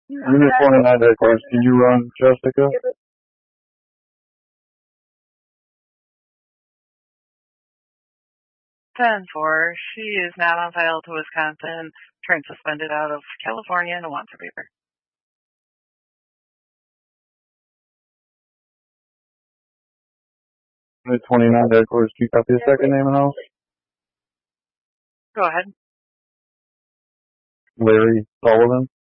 Unit 29 headquarters, can you run Jessica? 10-4, she is not on file to Wisconsin, train suspended out of California and wants a paper. Unit 29 headquarters, can you copy the second name and house? Go ahead. Larry Sullivan.